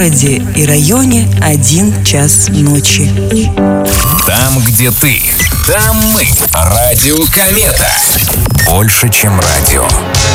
городе и районе 1 час ночи. Там, где ты, там мы. Радио Комета. Больше, чем радио.